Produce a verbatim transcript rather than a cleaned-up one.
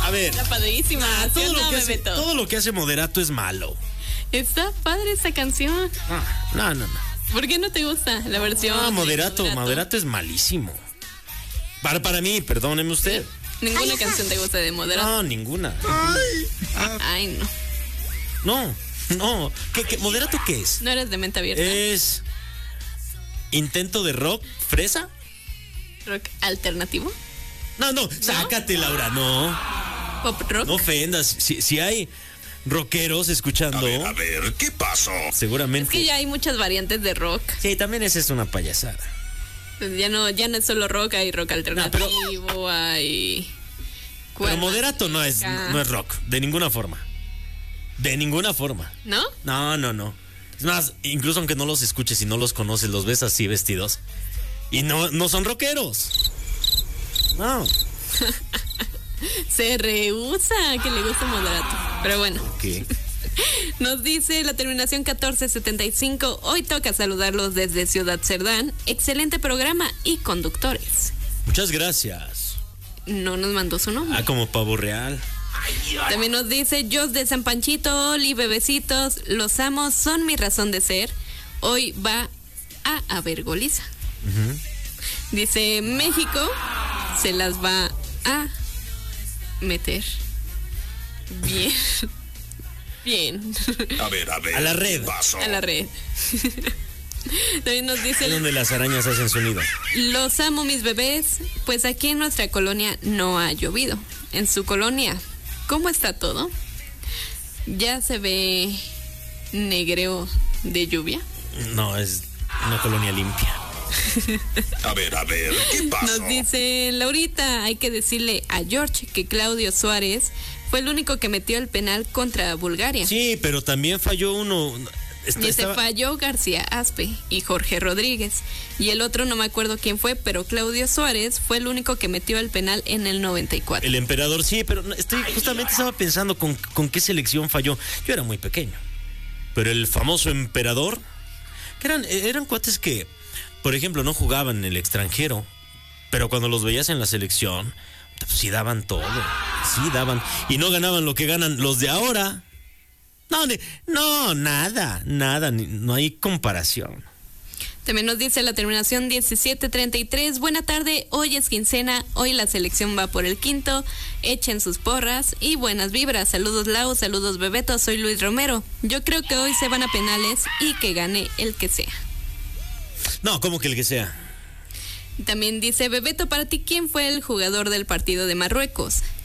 A ver. Está padrísima. Ah, todo, lo no, que hace, Bebeto? todo lo que hace Moderato es malo. Está padre esta canción. Ah, no, no, no. ¿Por qué no te gusta la versión? No, de Moderato, Moderato es malísimo. Para, para mí, perdóneme usted. Ninguna canción te gusta de Moderato. No, ninguna. Ay, no. No, no. ¿Qué, qué, ¿Moderato qué es? No eres de mente abierta. Es intento de rock fresa. Rock alternativo. No, no, sácate, Laura, no. Pop rock. No ofendas. Si, si hay rockeros escuchando. A ver, a ver, ¿qué pasó? Seguramente. Es que ya hay muchas variantes de rock. Sí, también esa es una payasada. Pues ya no, ya no es solo rock, hay rock alternativo, No, pero- hay. Pero cuerda, Moderato no es, música. no es rock, de ninguna forma. De ninguna forma. ¿No? No, no, no. Es más, incluso aunque no los escuches y no los conoces, los ves así vestidos. Y no, no son rockeros. No. Se rehúsa que le guste Moderato. Pero bueno. ¿Qué? Nos dice la terminación catorce setenta y cinco. Hoy toca saludarlos desde Ciudad Cerdán. Excelente programa y conductores. Muchas gracias. No nos mandó su nombre. Ah, como pavo real. También nos dice Jos de San Panchito, Oli, bebecitos, los amo, son mi razón de ser. Hoy va a haber goliza. Uh-huh. Dice México se las va a meter. Bien. Bien. A ver, a ver. A la red. ¿Qué pasó? A la red. También nos Es dice donde las arañas hacen sonido. los amo mis bebés, pues aquí en nuestra colonia no ha llovido. En su colonia, ¿cómo está todo? ¿Ya se ve negreo de lluvia? No, es una colonia limpia. A ver, a ver, ¿qué pasó? Nos dice Laurita, hay que decirle a George que Claudio Suárez fue el único que metió el penal contra Bulgaria. Sí, pero también falló uno. Está- Y se estaba- falló García Aspe y Jorge Rodríguez. Y el otro no me acuerdo quién fue, pero Claudio Suárez fue el único que metió el penal en el noventa y cuatro. El emperador, sí, pero no, estoy justamente estaba pensando con, con qué selección falló. Yo era muy pequeño. Pero el famoso emperador, que eran, eran cuates que, por ejemplo, no jugaban en el extranjero, pero cuando los veías en la selección, pues sí daban todo. Sí daban. Y no ganaban lo que ganan los de ahora. No, ni- no, nada, nada, ni- no hay comparación. También nos dice la terminación diecisiete treinta y tres. Buena tarde, hoy es quincena, hoy la selección va por el quinto. Echen sus porras y buenas vibras. Saludos Lau, saludos Bebeto, soy Luis Romero. Yo creo que hoy se van a penales y que gane el que sea. No, como que el que sea. También dice Bebeto, para ti, ¿quién fue el jugador del partido de Marruecos?